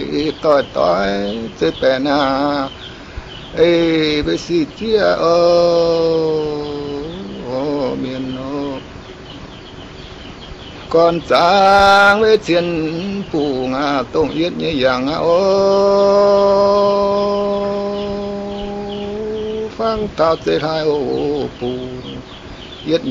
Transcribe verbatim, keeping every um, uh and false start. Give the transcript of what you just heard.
tỏi tỏi tới bè na ê với si chia ô ô miền ô con sáng với chiến phủ ngà tông yết như dạng ô phang tao tê hai ô phủ yết